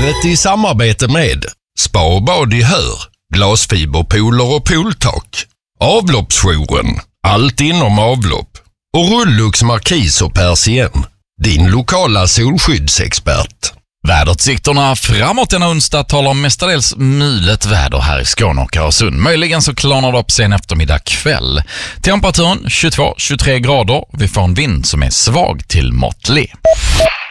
Vädret i samarbete med Spa och bad i Hör, glasfiberpooler och pooltak, Avloppsjouren, allt inom avlopp och Rullux Markis och Persien, din lokala solskyddsexpert. Väderutsikterna framåt denna onsdag talar om mestadels mulet väder här i Skåne och Öresund. Möjligen så klarnar det upp sen eftermiddag kväll. Temperaturen 22-23 grader. Vi får en vind som är svag till måttlig.